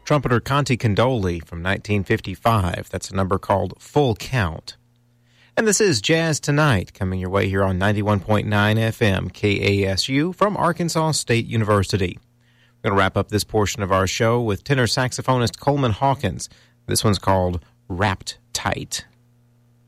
trumpeter Conte Condoli from 1955. That's a number called Full Count. And this is Jazz Tonight, coming your way here on 91.9 FM KASU from Arkansas State University. We're going to wrap up this portion of our show with tenor saxophonist Coleman Hawkins. This one's called Wrapped Tight.